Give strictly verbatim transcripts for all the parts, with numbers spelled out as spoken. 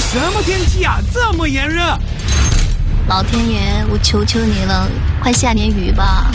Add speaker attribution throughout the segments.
Speaker 1: 什么天气啊，这么炎热？
Speaker 2: 老天爷，我求求你了，快下点雨吧。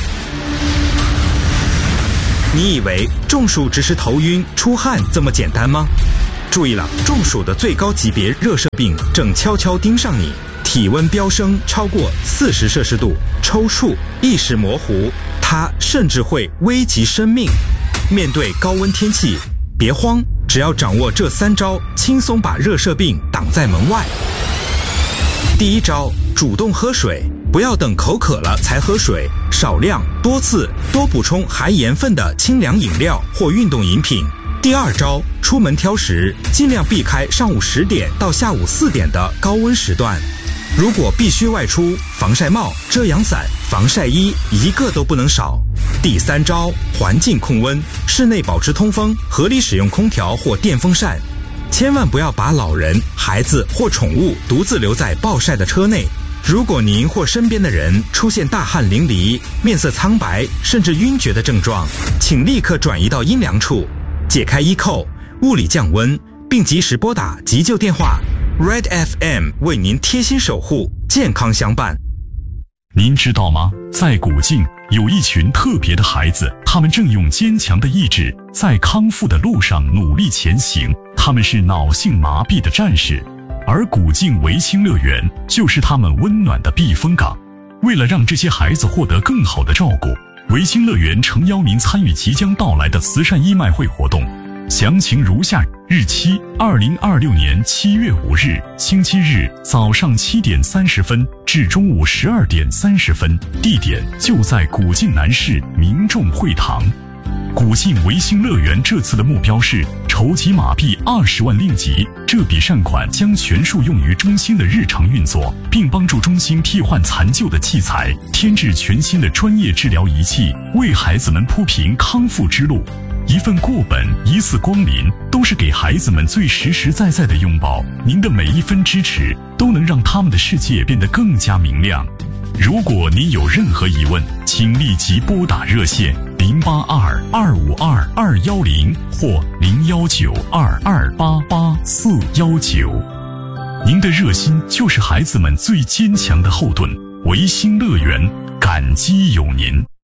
Speaker 3: 你以为中暑只是头晕出汗这么简单吗？注意了，中暑的最高级别热射病正悄悄盯上你，体温飙升超过四十摄氏度，抽搐、意识模糊，它甚至会危及生命。面对高温天气，别慌，只要掌握这三招，轻松把热射病挡在门外。第一招，主动喝水，不要等口渴了才喝水，少量、多次、多补充含盐分的清凉饮料或运动饮品。第二招，出门挑食，尽量避开上午十点到下午四点的高温时段。如果必须外出，防晒帽、遮阳伞、防晒衣一个都不能少。第三招，环境控温，室内保持通风，合理使用空调或电风扇。千万不要把老人、孩子或宠物独自留在暴晒的车内。如果您或身边的人出现大汗淋漓、面色苍白甚至晕厥的症状，请立刻转移到阴凉处，解开衣扣，物理降温，并及时拨打急救电话。Red F M 为您贴心守护，健康相伴。
Speaker 4: 您知道吗？在古晋有一群特别的孩子，他们正用坚强的意志在康复的路上努力前行。他们是脑性麻痹的战士，而古晋维清乐园就是他们温暖的避风港。为了让这些孩子获得更好的照顾，维清乐园诚邀您参与即将到来的慈善义卖会活动。详情如下：日期二零二六年七月五日，星期日，早上七点三十分至中午十二点三十分，地点就在古晋南市民众会堂。古晋维新乐园这次的目标是筹集马币二十万令吉，这笔善款将全数用于中心的日常运作，并帮助中心替换残旧的器材，添置全新的专业治疗仪器，为孩子们铺平康复之路。一份过本，一次光临，都是给孩子们最实实在在的拥抱。您的每一分支持，都能让他们的世界变得更加明亮。如果您有任何疑问，请立即拨打热线零八二二五二二幺零或零幺九二二八八四幺九。您的热心就是孩子们最坚强的后盾。维新乐园，感激有您。